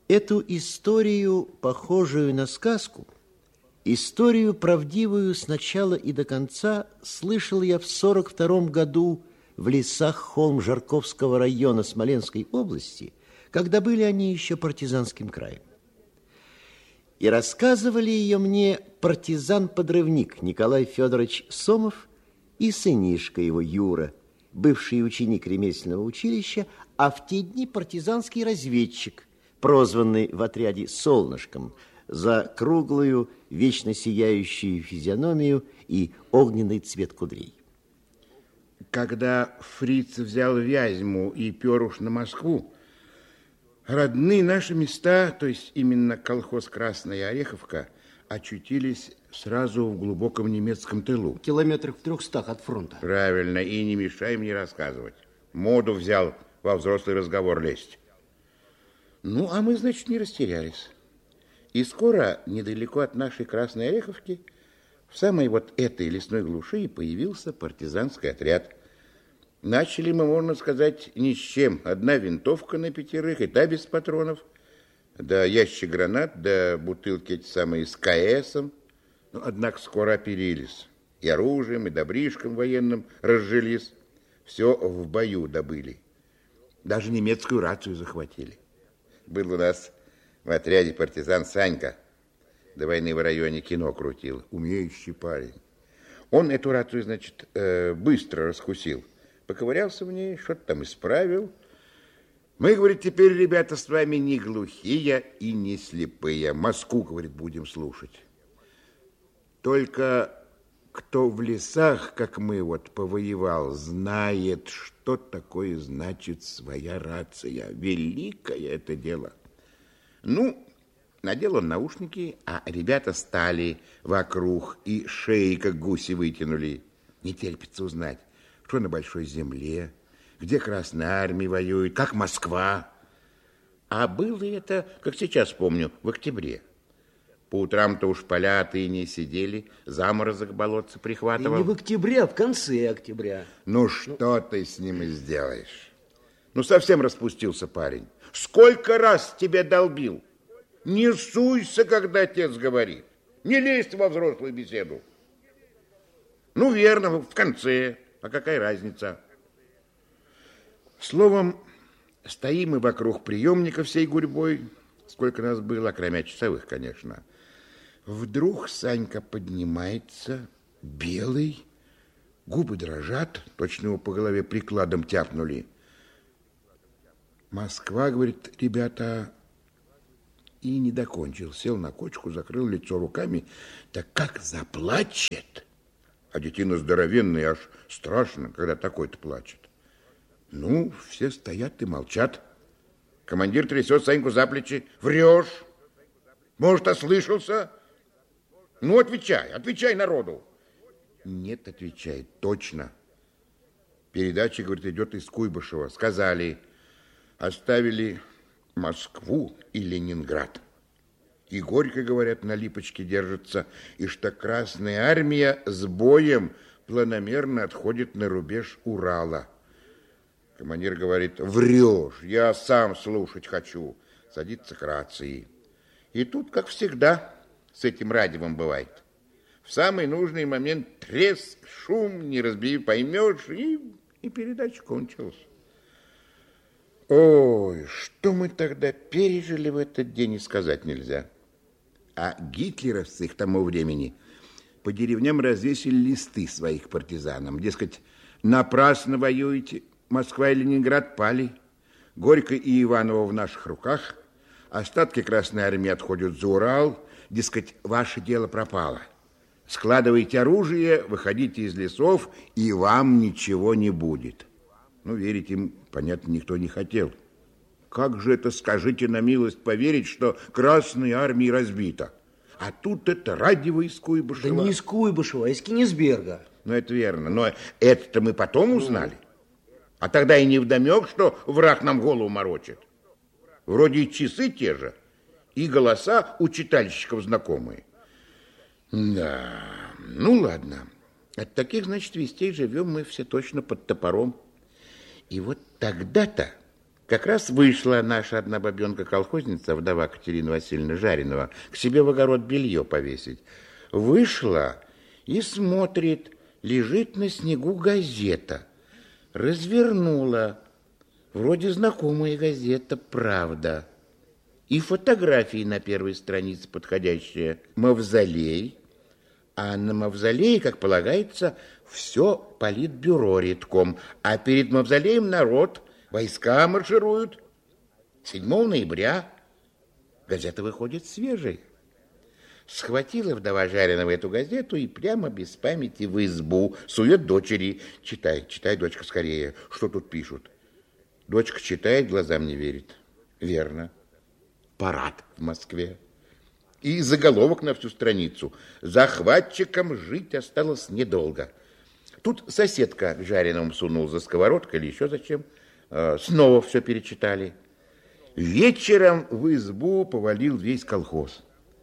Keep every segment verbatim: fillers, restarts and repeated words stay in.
Эту историю, похожую на сказку, историю правдивую с начала и до конца, слышал я в сорок втором году в лесах Холм-Жарковского района Смоленской области, когда были они еще партизанским краем. И рассказывали ее мне партизан-подрывник Николай Федорович Сомов и сынишка его Юра, бывший ученик ремесленного училища, а в те дни партизанский разведчик, прозванный в отряде «Солнышком» за круглую, вечно сияющую физиономию и огненный цвет кудрей. Когда фриц взял Вязьму и пер уж на Москву, родные наши места, то есть именно колхоз «Красная Ореховка», очутились сразу в глубоком немецком тылу. Километрах в трехстах от фронта. Правильно, и не мешай мне рассказывать. Моду взял во взрослый разговор лезть. Ну, а мы, значит, не растерялись. И скоро, недалеко от нашей Красной Ореховки, в самой вот этой лесной глуши и появился партизанский отряд. Начали мы, можно сказать, ни с чем. Одна винтовка на пятерых, и та без патронов. Да ящик гранат, да бутылки эти самые с КСом. Ну, однако скоро оперились. И оружием, и добришком военным разжились. Все в бою добыли. Даже немецкую рацию захватили. Был у нас в отряде партизан Санька. До войны в районе кино крутил. Умеющий парень. Он эту рацию, значит, быстро раскусил. Поковырялся в ней, что-то там исправил. Мы, говорит, теперь, ребята, с вами не глухие и не слепые. Москву, говорит, будем слушать. Только кто в лесах, как мы вот, повоевал, знает, что такое значит своя рация. Великое это дело. Ну, надел он наушники, а ребята стали вокруг и шеи, как гуси, вытянули. Не терпится узнать, что на большой земле, где Красная Армия воюет, как Москва. А было это, как сейчас помню, в октябре. По утрам-то уж поля-то и не сидели, заморозок болотца прихватывал. И не в октябре, а в конце октября. Ну, что ну... ты с ним сделаешь? Ну, совсем распустился парень. Сколько раз тебе долбил? Не суйся, когда отец говорит. Не лезь во взрослую беседу. Ну, верно, в конце. А какая разница? Словом, стоим мы вокруг приемника всей гурьбой. Сколько нас было, кроме часовых, конечно. Вдруг Санька поднимается, белый, губы дрожат, точно его по голове прикладом тяпнули. Москва, говорит, ребята, и не докончил. Сел на кочку, закрыл лицо руками. Так как заплачет. А детина здоровенная, аж страшно, когда такой-то плачет. Ну, все стоят и молчат. Командир трясет Саньку за плечи. Врешь? Может, ослышался? Ну, отвечай, отвечай народу. Нет, отвечает, точно. Передача, говорит, идет из Куйбышева. Сказали, оставили Москву и Ленинград. И горько, говорят, на липочке держится, и что Красная Армия с боем планомерно отходит на рубеж Урала. Командир говорит, врешь, я сам слушать хочу. Садится к рации. И тут, как всегда, с этим радиовым бывает. В самый нужный момент треск, шум, не разбей, поймешь, и, и передача кончилась. Ой, что мы тогда пережили в этот день, и сказать нельзя. А гитлеровцы к тому времени по деревням развесили листы своих партизанам. Дескать, напрасно воюете, Москва и Ленинград пали, Горько и Иваново в наших руках, остатки Красной Армии отходят за Урал, дескать, ваше дело пропало. Складывайте оружие, выходите из лесов, и вам ничего не будет. Ну, верить им, понятно, никто не хотел. Как же это, скажите на милость, поверить, что Красная Армия разбита? А тут это радио из Куйбышева. Да не из Куйбышева, а из Кенигсберга. Ну, это верно, но это-то мы потом узнали. А тогда и не вдомек, что враг нам голову морочит. Вроде и часы те же, и голоса у читальщиков знакомые. Да, ну ладно. От таких, значит, вестей живем мы все точно под топором. И вот тогда-то Как раз вышла наша одна бабенка-колхозница, вдова Катерина Васильевна Жаринова, к себе в огород белье повесить. Вышла и смотрит, лежит на снегу газета. Развернула. Вроде знакомая газета «Правда». И фотографии на первой странице подходящие. Мавзолей. А на мавзолее, как полагается, все политбюро редком. А перед мавзолеем народ, войска маршируют. седьмого ноября. Газета выходит свежей. Схватила вдова Жаринова эту газету и прямо без памяти в избу сует дочери. Читай, читай, дочка, скорее, что тут пишут. Дочка читает, глазам не верит. Верно. Парад в Москве. И заголовок на всю страницу. Захватчикам жить осталось недолго. Тут соседка Жариновым сунул за сковородкой или еще зачем. Снова все перечитали. Вечером в избу повалил весь колхоз.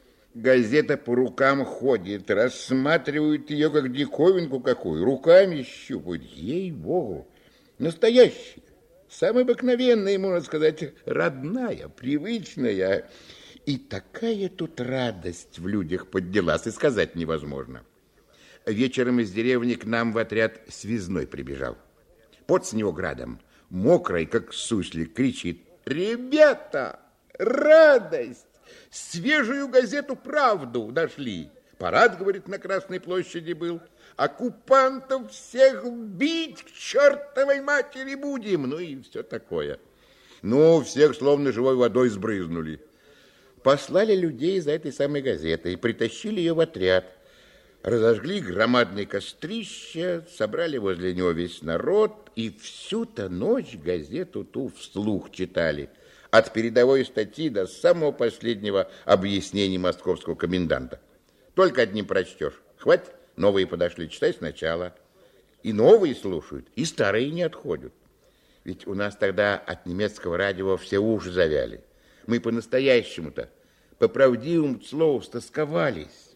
Газета по рукам ходит, рассматривают ее как диковинку какую, руками щупают. Ей-богу, настоящая, самая обыкновенная, можно сказать, родная, привычная. И такая тут радость в людях поднялась, и сказать невозможно. Вечером из деревни к нам в отряд связной прибежал. Пот с него градом, мокрый, как суслик, кричит: «Ребята, радость! Свежую газету «Правду» нашли. Парад, говорит, на Красной площади был. Оккупантов всех бить к чертовой матери будем. Ну и все такое. Ну, всех словно живой водой сбрызнули. Послали людей за этой самой газетой и притащили ее в отряд. Разожгли громадное кострище, собрали возле него весь народ и всю-то ночь газету ту вслух читали. От передовой статьи до самого последнего объяснения московского коменданта. Только одним прочтешь. Хватит, новые подошли, читай сначала. И новые слушают, и старые не отходят. Ведь у нас тогда от немецкого радио все уши завяли. Мы по-настоящему-то, по правдивому слову, стосковались.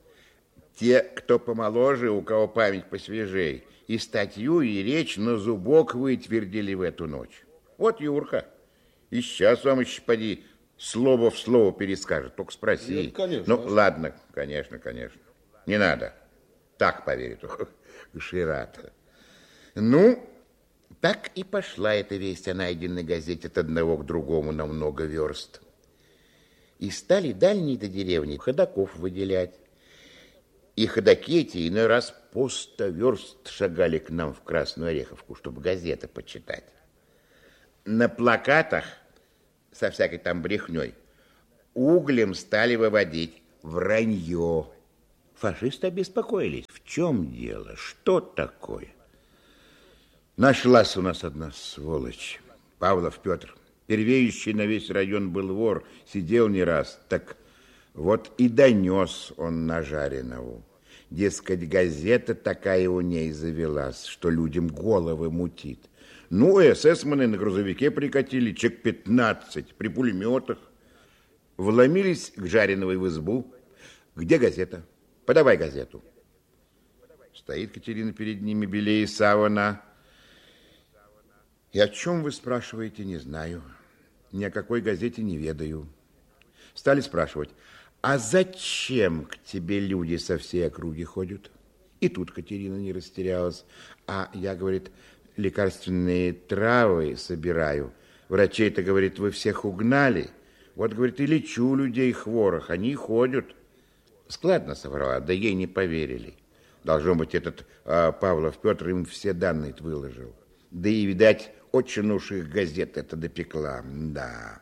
Те, кто помоложе, у кого память посвежей, и статью, и речь на зубок вытвердили в эту ночь. Вот Юрка. И сейчас вам еще, поди, слово в слово перескажет. Только спроси. Нет, конечно. Ну, ладно, конечно, конечно. Не надо. Так поверит. Широко. Ну, так и пошла эта весть о найденной газете от одного к другому на много верст. И стали дальние-то деревни ходаков выделять. И ходаки эти иной раз по сто верст шагали к нам в Красную Ореховку, чтобы газеты почитать. На плакатах со всякой там брехней углем стали выводить вранье. Фашисты обеспокоились. В чем дело? Что такое? Нашлась у нас одна сволочь. Павлов Петр. Первеющий на весь район был вор. Сидел не раз. Так вот и донес он на Жаринову. Дескать, газета такая у ней завелась, что людям головы мутит. Ну, эсэсманы на грузовике прикатили, чек пятнадцать, при пулеметах. Вломились к Жариновой в избу. Где газета? Подавай газету. Стоит Катерина перед ними, белее савана. И о чем вы спрашиваете, не знаю. Ни о какой газете не ведаю. Стали спрашивать: а зачем к тебе люди со всей округи ходят? И тут Катерина не растерялась. А я, говорит, лекарственные травы собираю. Врачей-то, говорит, вы всех угнали. Вот, говорит, и лечу людей хворых. Они ходят. Складно соврала, да ей не поверили. Должно быть, этот а, Павлов Петр им все данные выложил. Да и, видать, очень уж их газет это допекла. Да.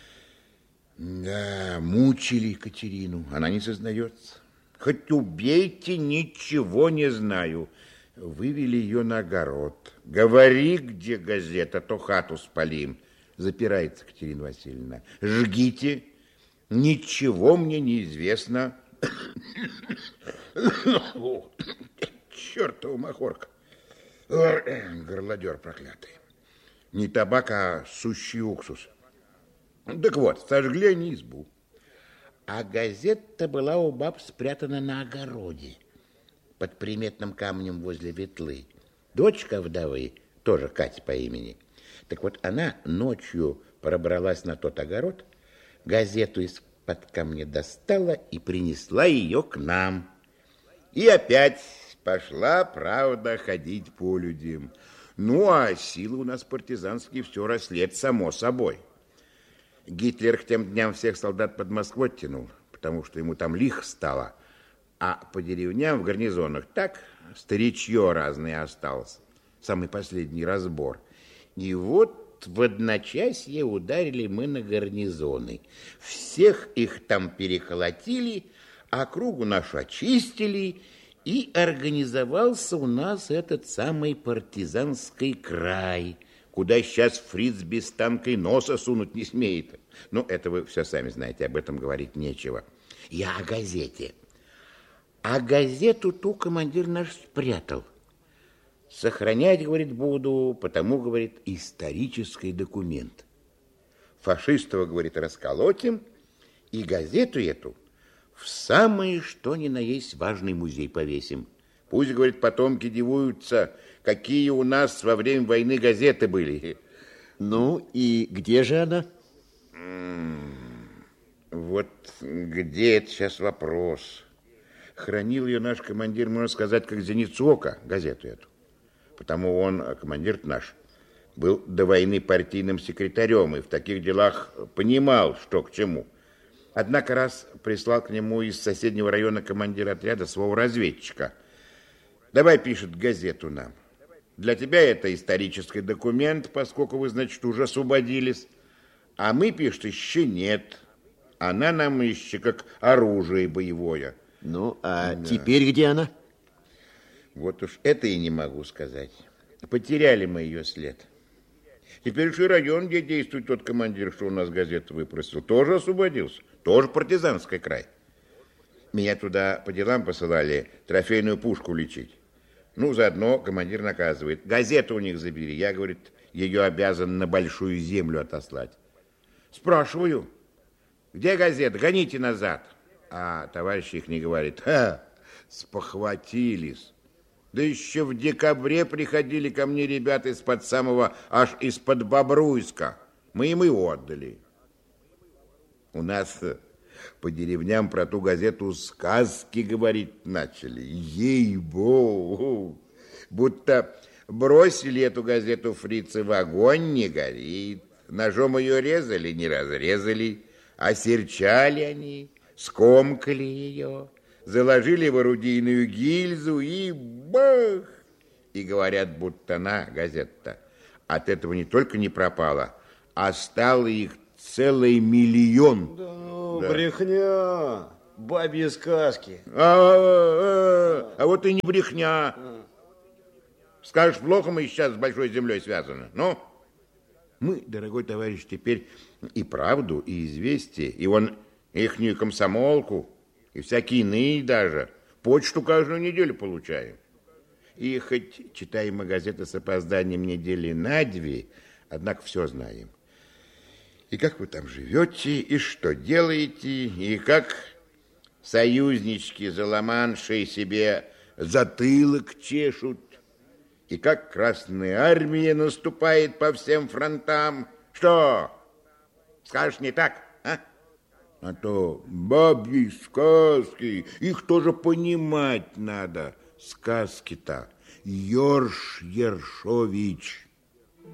Да, мучили Екатерину. Она не сознается. Хоть убейте, ничего не знаю. Вывели ее на огород. Говори, где газета, то хату спалим. Запирается Катерина Васильевна. Жгите. Ничего мне не известно. Чертова махорка. Горлодер проклятый. Не табак, а сущий уксус. Так вот, сожгли они избу. А газета была у баб спрятана на огороде, под приметным камнем возле ветлы. Дочка вдовы, тоже Катя по имени, Так вот, она ночью пробралась на тот огород, газету из-под камня достала и принесла ее к нам. И опять пошла, правда, ходить по людям. Ну, а силы у нас партизанские все росли, это само собой. Гитлер к тем дням всех солдат под Москву оттянул, потому что ему там лихо стало. А по деревням в гарнизонах так старичье разное осталось. Самый последний разбор. И вот в одночасье ударили мы на гарнизоны. Всех их там перехолотили, округу нашу очистили, и организовался у нас этот самый партизанский край, куда сейчас фриц без танка и носа сунуть не смеет. Ну, это вы все сами знаете, об этом говорить нечего. Я о газете. А газету ту командир наш спрятал. Сохранять, говорит, буду, потому, говорит, исторический документ. Фашистов, говорит, расколотим, и газету эту в самое что ни на есть важный музей повесим. Пусть, говорит, потомки дивуются, какие у нас во время войны газеты были. Ну, и где же она? Вот где это сейчас вопрос. Хранил ее наш командир, можно сказать, как зеницу ока, газету эту. Потому он, командир наш, был до войны партийным секретарем и в таких делах понимал, что к чему. Однако раз прислал к нему из соседнего района командир отряда своего разведчика. Давай, пишет, газету нам. Для тебя это исторический документ, поскольку вы, значит, уже освободились. А мы, пишет, еще нет. Она нам еще как оружие боевое. Ну, а да. Теперь где она? Вот уж это и не могу сказать. Потеряли мы ее след. Теперь уж и район, где действует тот командир, что у нас газету выпросил, тоже освободился. Тоже партизанский край. Меня туда по делам посылали трофейную пушку лечить. Ну, заодно командир наказывает. Газету у них забери. Я, говорит, ее обязан на большую землю отослать. Спрашиваю, где газета? Гоните назад. А товарищ их не говорит. Ха, спохватились. Да еще в декабре приходили ко мне ребята из-под самого, аж из-под Бобруйска. Мы им и отдали. У нас по деревням про ту газету сказки говорить начали. Ей-богу! Будто бросили эту газету фрицы в огонь, не горит. Ножом ее резали, не разрезали. Осерчали они, скомкали ее, заложили в орудийную гильзу и бах! И говорят, будто она, газета-то, от этого не только не пропала, а стало их целый миллион. Да ну, да. Брехня, бабьи сказки. А, а, а, а вот и не брехня. Скажешь, плохо мы сейчас с большой землей связаны. Ну, мы, дорогой товарищ, теперь и правду, и известие, и вон ихнюю комсомолку, и всякие иные даже, почту каждую неделю получаем. И хоть читаем мы газеты с опозданием недели на две, однако все знаем. И как вы там живете, и что делаете, и как союзнички за Ла-Маншей себе затылок чешут, и как Красная Армия наступает по всем фронтам. Что, скажешь, не так, а? А то бабьи сказки, их тоже понимать надо. Сказки-то Ёрш Ершович.